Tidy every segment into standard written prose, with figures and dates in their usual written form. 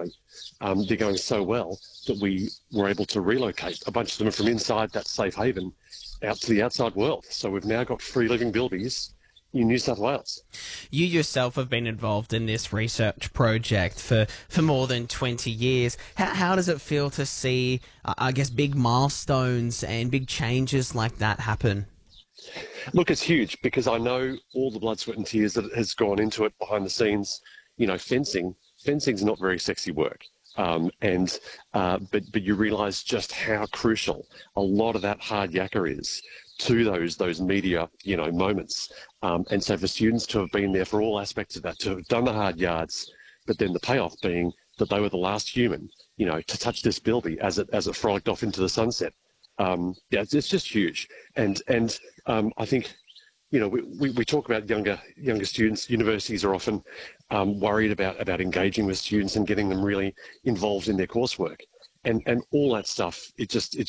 frankly. They're going so well that we were able to relocate a bunch of them from inside that safe haven out to the outside world. So we've now got free living bilbies in New South Wales. You yourself have been involved in this research project for more than 20 years. How does it feel to see, I guess, big milestones and big changes like that happen? Look, it's huge because I know all the blood, sweat and tears that has gone into it behind the scenes. You know, fencing's not very sexy work. But you realise just how crucial a lot of that hard yakka is to those media, moments. And so for students to have been there for all aspects of that, to have done the hard yards, but then the payoff being that they were the last human, to touch this bilby as it frolicked off into the sunset. It's just huge. And I think, we talk about younger students. Universities are often worried about engaging with students and getting them really involved in their coursework, and all that stuff. It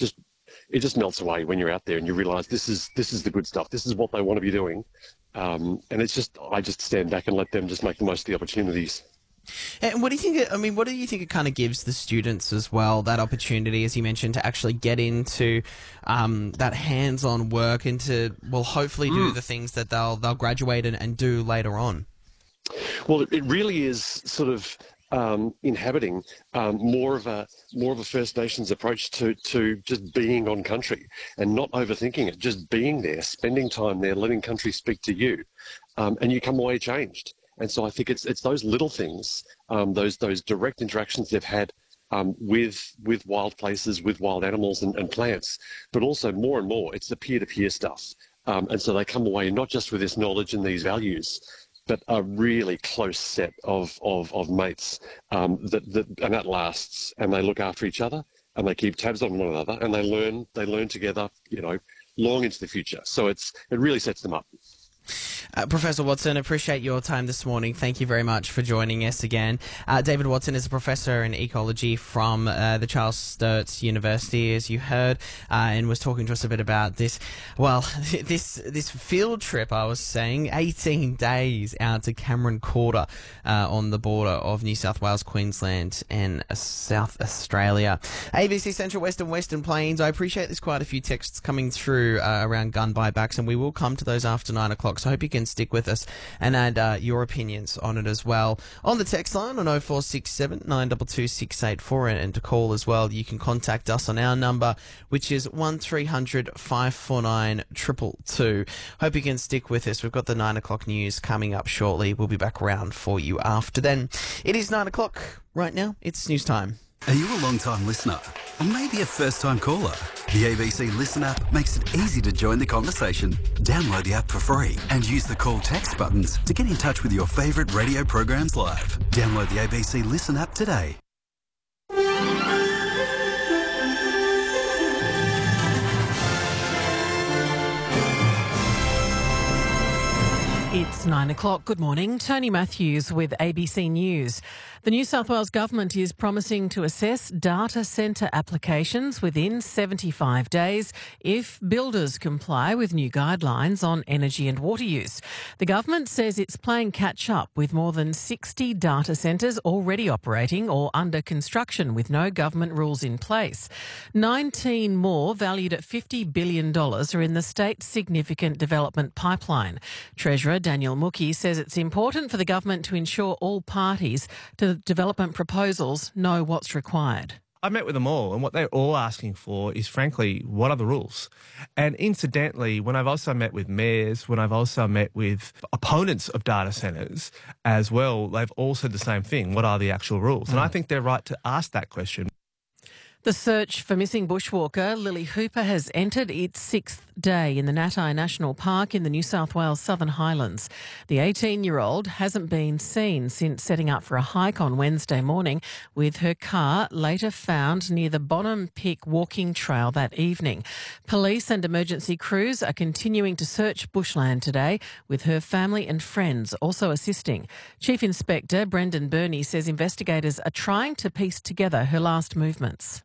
just melts away when you're out there and you realise this is the good stuff. This is what they want to be doing, and I just stand back and let them just make the most of the opportunities. And what do you think? What do you think it kind of gives the students as well, that opportunity, as you mentioned, to actually get into that hands-on work and to, hopefully do the things that they'll graduate and do later on? Well, it really is sort of inhabiting more of a First Nations approach to just being on country and not overthinking it, just being there, spending time there, letting country speak to you, and you come away changed. And so I think it's those little things, those direct interactions they've had with wild places, with wild animals and plants, but also more and more it's the peer-to-peer stuff. And so they come away not just with this knowledge and these values, but a really close set of mates that lasts, and they look after each other and they keep tabs on one another and they learn together, long into the future. So it really sets them up. Professor Watson, appreciate your time this morning. Thank you very much for joining us again. David Watson is a professor in ecology from the Charles Sturt University, as you heard, and was talking to us a bit about this. Well, this field trip, I was saying, 18 days out to Cameron Quarter on the border of New South Wales, Queensland and South Australia. ABC Central West and Western Plains, I appreciate there's quite a few texts coming through around gun buybacks, and we will come to those after 9 o'clock. So I hope you can stick with us and add your opinions on it as well. On the text line on 0467 922 684 and to call as well, you can contact us on our number, which is 1300 549 222. Hope you can stick with us. We've got the 9 o'clock news coming up shortly. We'll be back around for you after then. It is 9 o'clock right now. It's news time. Are you a long-time listener? Or maybe a first-time caller? The ABC Listen app makes it easy to join the conversation. Download the app for free and use the call text buttons to get in touch with your favourite radio programs live. Download the ABC Listen app today. It's 9 o'clock. Good morning. Tony Matthews with ABC News. The New South Wales Government is promising to assess data centre applications within 75 days if builders comply with new guidelines on energy and water use. The government says it's playing catch up with more than 60 data centres already operating or under construction with no government rules in place. 19 more, valued at $50 billion, are in the state's significant development pipeline. Treasurer Daniel Mookie says it's important for the government to ensure all parties to development proposals know what's required. I met with them all, and what they're all asking for is, frankly, what are the rules? And incidentally, when I've also met with mayors, when I've also met with opponents of data centres as well, they've all said the same thing. What are the actual rules? And I think they're right to ask that question. The search for missing bushwalker Lily Hooper has entered its sixth day in the Natai National Park in the New South Wales Southern Highlands. The 18-year-old hasn't been seen since setting up for a hike on Wednesday morning, with her car later found near the Bonham Pick walking trail that evening. Police and emergency crews are continuing to search bushland today, with her family and friends also assisting. Chief Inspector Brendan Burney says investigators are trying to piece together her last movements.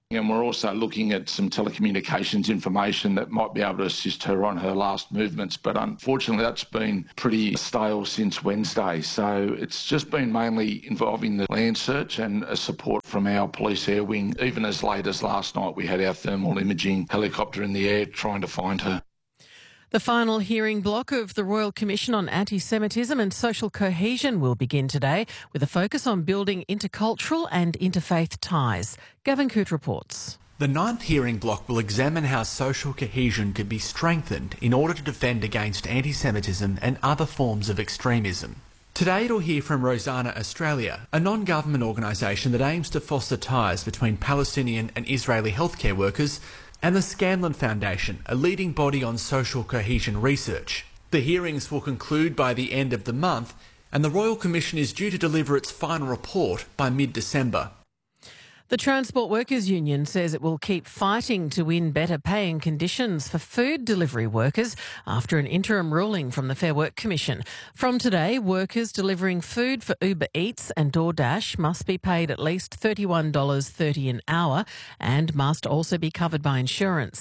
And we're also looking at some telecommunications information that might be able to assist her on her last movements. But unfortunately, that's been pretty stale since Wednesday. So it's just been mainly involving the land search and support from our police air wing. Even as late as last night, we had our thermal imaging helicopter in the air trying to find her. The final hearing block of the Royal Commission on Anti-Semitism and Social Cohesion will begin today with a focus on building intercultural and interfaith ties. Gavin Coote reports. The ninth hearing block will examine how social cohesion can be strengthened in order to defend against anti-Semitism and other forms of extremism. Today it'll hear from Rosanna Australia, a non-government organisation that aims to foster ties between Palestinian and Israeli healthcare workers, and the Scanlon Foundation, a leading body on social cohesion research. The hearings will conclude by the end of the month, and the Royal Commission is due to deliver its final report by mid-December. The Transport Workers Union says it will keep fighting to win better paying conditions for food delivery workers after an interim ruling from the Fair Work Commission. From today, workers delivering food for Uber Eats and DoorDash must be paid at least $31.30 an hour and must also be covered by insurance.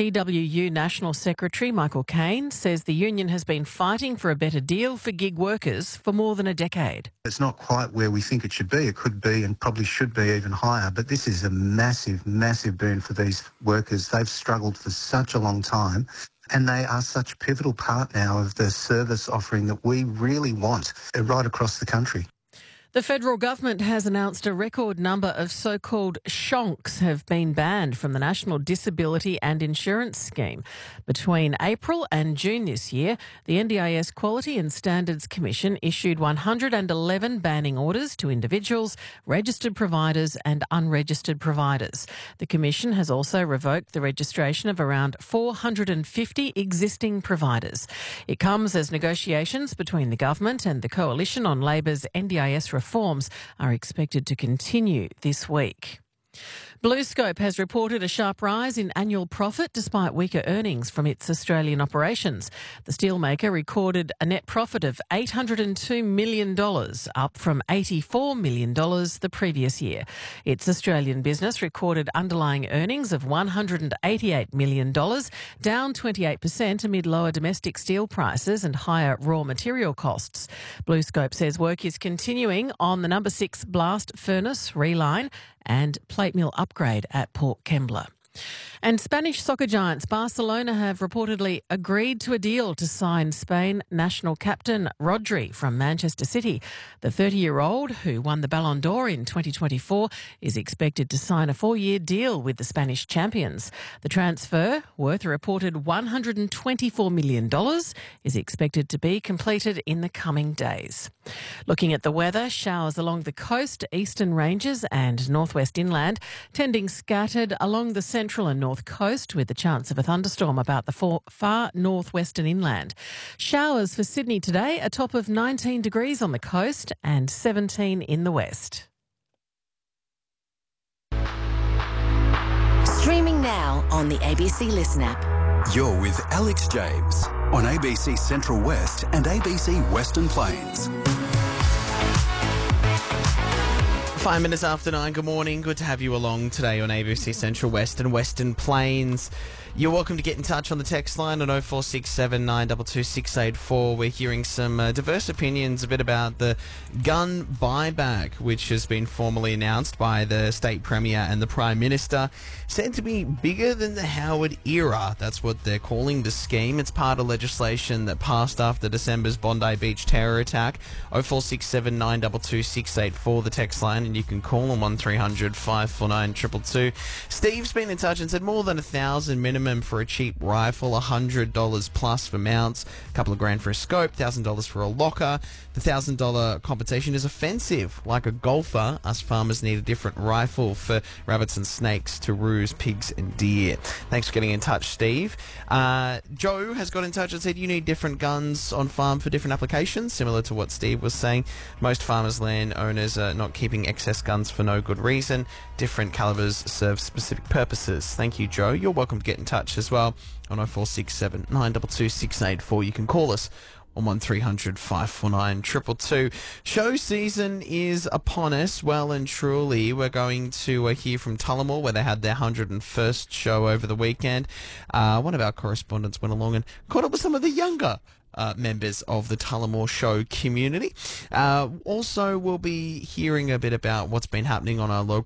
TWU National Secretary Michael Caine says the union has been fighting for a better deal for gig workers for more than a decade. It's not quite where we think it should be. It could be and probably should be even higher. But this is a massive, massive boon for these workers. They've struggled for such a long time, and they are such a pivotal part now of the service offering that we really want right across the country. The federal government has announced a record number of so-called shonks have been banned from the National Disability and Insurance Scheme. Between April and June this year, the NDIS Quality and Standards Commission issued 111 banning orders to individuals, registered providers and unregistered providers. The Commission has also revoked the registration of around 450 existing providers. It comes as negotiations between the government and the Coalition on Labor's NDIS reforms are expected to continue this week. BlueScope has reported a sharp rise in annual profit despite weaker earnings from its Australian operations. The steelmaker recorded a net profit of $802 million, up from $84 million the previous year. Its Australian business recorded underlying earnings of $188 million, down 28% amid lower domestic steel prices and higher raw material costs. BlueScope says work is continuing on the number 6 blast furnace reline and plate mill upgrade at Port Kembla. And Spanish soccer giants Barcelona have reportedly agreed to a deal to sign Spain national captain Rodri from Manchester City. The 30-year-old, who won the Ballon d'Or in 2024, is expected to sign a 4-year deal with the Spanish champions. The transfer, worth a reported $124 million, is expected to be completed in the coming days. Looking at the weather, showers along the coast, eastern ranges and northwest inland, tending scattered along the central and north coast with the chance of a thunderstorm about the far northwestern inland. Showers for Sydney today, a top of 19 degrees on the coast and 17 in the west. Streaming now on the ABC Listen app. You're with Alex James on ABC Central West and ABC Western Plains. 5 minutes after 9, good morning. Good to have you along today on ABC Central West and Western Plains. You're welcome to get in touch on the text line on 0467 922 684. We're hearing some diverse opinions a bit about the gun buyback, which has been formally announced by the State Premier and the Prime Minister. Said to be bigger than the Howard era. That's what they're calling the scheme. It's part of legislation that passed after December's Bondi Beach terror attack. 0467 922 684, the text line, and you can call on 1300 549 222. Steve's been in touch and said more than $1,000 minimum for a cheap rifle, $100 plus for mounts, a couple of grand for a scope, $1,000 for a locker. The $1,000 compensation is offensive. Like a golfer, us farmers need a different rifle for rabbits and snakes, taroos, pigs and deer. Thanks for getting in touch, Steve. Joe has got in touch and said you need different guns on farm for different applications, similar to what Steve was saying. Most farmers' land owners are not keeping excess guns for no good reason. Different calibers serve specific purposes. Thank you, Joe. You're welcome to get in touch as well on 0467 922 684. You can call us on 1300 549 222. Show season is upon us, well and truly. We're going to hear from Tullamore, where they had their 101st show over the weekend. One of our correspondents went along and caught up with some of the younger members of the Tullamore Show community. Also, we'll be hearing a bit about what's been happening on our local